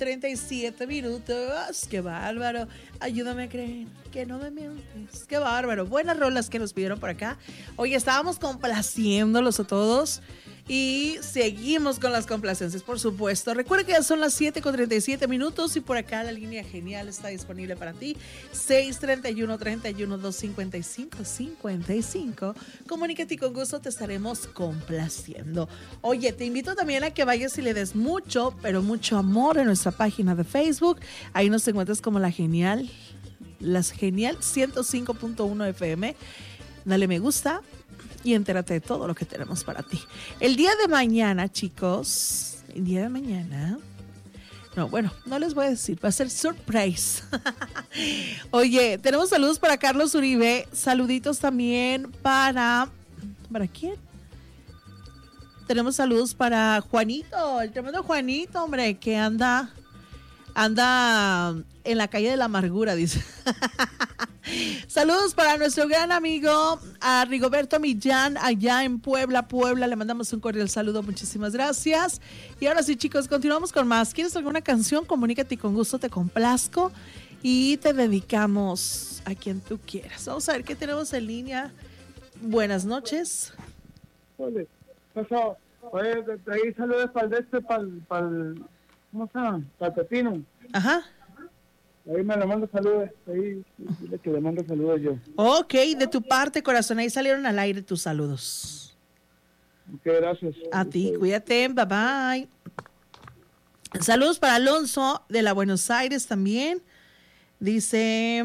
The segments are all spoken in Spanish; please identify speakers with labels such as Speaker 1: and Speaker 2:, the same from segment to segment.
Speaker 1: 37 minutos. ¡Qué bárbaro! Ayúdame a creer que no me mientes. ¡Qué bárbaro! Buenas rolas que nos pidieron por acá. Hoy estábamos complaciéndolos a todos. Y seguimos con las complacencias, por supuesto. Recuerda que ya son las 7:37 minutos y por acá la línea genial está disponible para ti. 631-31-255-55. Comunícate y con gusto te estaremos complaciendo. Oye, te invito también a que vayas y le des mucho, pero mucho amor en nuestra página de Facebook. Ahí nos encuentras como la Genial 105.1 FM. Dale me gusta y entérate de todo lo que tenemos para ti. El día de mañana, chicos, no, bueno, no les voy a decir, va a ser surprise. Oye, tenemos saludos para Carlos Uribe, saluditos también ¿para quién? Tenemos saludos para Juanito, el tremendo Juanito, hombre, que anda en la calle de la amargura, dice. Saludos para nuestro gran amigo a Rigoberto Millán allá en Puebla. Le mandamos un cordial saludo, muchísimas gracias. Y ahora sí, chicos, continuamos con más. ¿Quieres alguna canción? Comunícate y con gusto te complazco y te dedicamos a quien tú quieras. Vamos a ver qué tenemos en línea. Buenas noches.
Speaker 2: Oye, ahí saludos para ¿cómo se llama? Para Pepino.
Speaker 1: Ajá.
Speaker 2: Ahí me le mando saludos, ahí dile que le mando saludos yo.
Speaker 1: Ok, de tu parte, corazón, ahí salieron al aire tus saludos.
Speaker 2: Ok, gracias.
Speaker 1: A ti, cuídate, bye bye. Saludos para Alonso de la Buenos Aires también. Dice,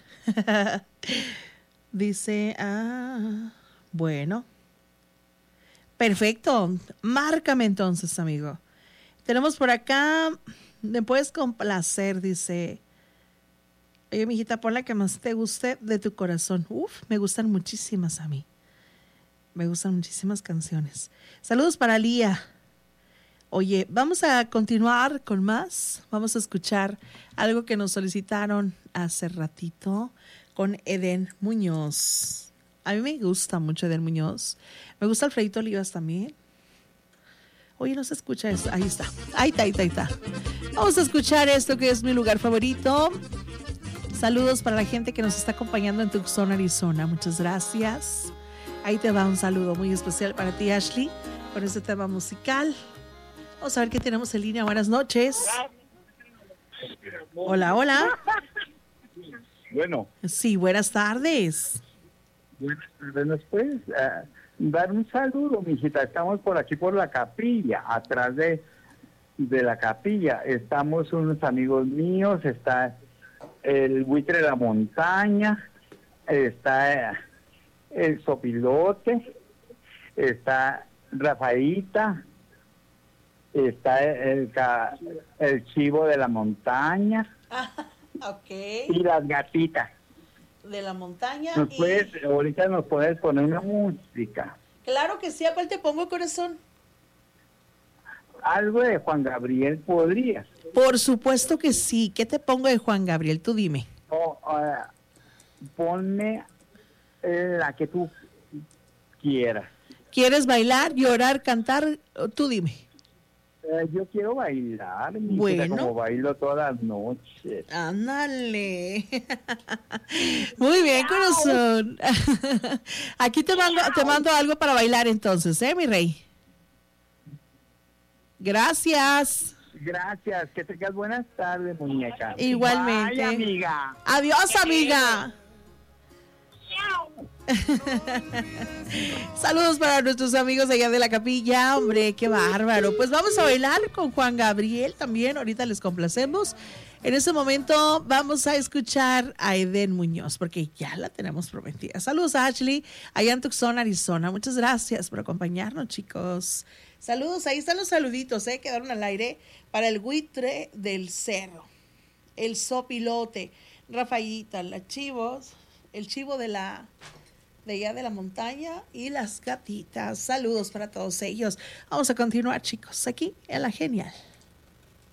Speaker 1: bueno. Perfecto, márcame entonces, amigo. Tenemos por acá, me puedes complacer, dice. Oye, mijita, pon la que más te guste de tu corazón. Uf, me gustan muchísimas a mí. Me gustan muchísimas canciones. Saludos para Lía. Oye, vamos a continuar con más. Vamos a escuchar algo que nos solicitaron hace ratito con Eden Muñoz. A mí me gusta mucho Eden Muñoz. Me gusta Alfredito Olivas también. Oye, no se escucha eso. Ahí está. Ahí está. Vamos a escuchar esto que es mi lugar favorito. Saludos para la gente que nos está acompañando en Tucson, Arizona. Muchas gracias. Ahí te va un saludo muy especial para ti, Ashley, con este tema musical. Vamos a ver qué tenemos en línea. Buenas noches. Hola.
Speaker 2: Bueno.
Speaker 1: Sí, buenas tardes.
Speaker 2: Buenas tardes. ¿Nos puedes dar un saludo, mijita? Estamos por aquí por la capilla, atrás de la capilla. Estamos unos amigos míos, está el buitre de la montaña, está el sopilote, está Rafaíta, está el chivo de la montaña.
Speaker 1: Ok.
Speaker 2: Y las gatitas.
Speaker 1: De la montaña.
Speaker 2: Ahorita nos puedes poner una música.
Speaker 1: Claro que sí. ¿A cuál te pongo, corazón?
Speaker 2: Algo de Juan Gabriel podrías.
Speaker 1: Por supuesto que sí. ¿Qué te pongo de Juan Gabriel? Tú dime.
Speaker 2: Ponme la que tú quieras.
Speaker 1: ¿Quieres bailar, llorar, cantar? Tú dime.
Speaker 2: Yo quiero bailar,
Speaker 1: bueno,
Speaker 2: como bailo todas las noches.
Speaker 1: Ándale. Muy bien, corazón. Aquí te mando algo para bailar entonces, mi rey. Gracias.
Speaker 2: Gracias, que tengas buenas tardes, muñeca.
Speaker 1: Igualmente.
Speaker 2: Bye, amiga.
Speaker 1: Adiós, amiga. Saludos para nuestros amigos allá de la capilla. Hombre, qué bárbaro. Pues vamos a bailar con Juan Gabriel también. Ahorita les complacemos. En este momento vamos a escuchar a Eden Muñoz porque ya la tenemos prometida. Saludos a Ashley allá en Tucson, Arizona. Muchas gracias por acompañarnos, chicos. Saludos, ahí están los saluditos, quedaron al aire para el buitre del cerro, el sopilote, Rafaíta, el chivo de allá de la montaña y las gatitas. Saludos para todos ellos. Vamos a continuar, chicos, aquí en La Genial.